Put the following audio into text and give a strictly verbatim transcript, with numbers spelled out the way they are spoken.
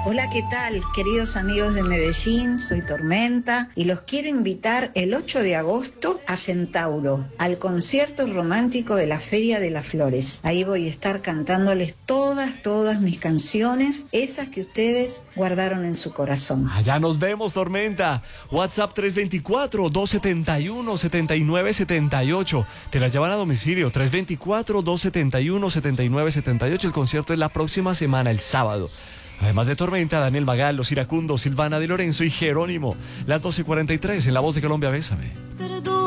Hola, ¿qué tal, queridos amigos de Medellín? Soy Tormenta y los quiero invitar el ocho de agosto a Centauro, al concierto romántico de la Feria de las Flores. Ahí voy a estar cantándoles todas, todas mis canciones, esas que ustedes guardaron en su corazón. Allá nos vemos, Tormenta. WhatsApp tres dos cuatro, dos siete uno, siete nueve siete ocho. Te las llevan a domicilio. tres dos cuatro, dos siete uno, siete nueve siete ocho. El concierto es la próxima semana, el sábado. Además de Tormenta, Daniel Magal, Los Iracundos, Silvana Di Lorenzo y Jerónimo. Las doce cuarenta y tres en La Voz de Colombia, Bésame.